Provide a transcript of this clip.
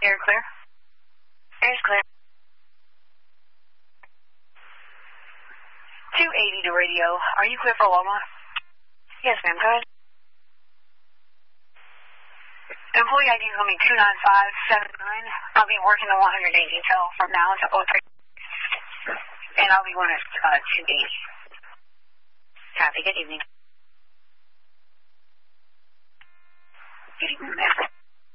Air clear. Air's clear. 280 to radio. Are you clear for Loma? Yes, ma'am. Go ahead. Employee ID is going to be 29579. I'll be working the 100-day detail from now until 03. And I'll be going at 280. Copy. Good evening. Good evening, ma'am.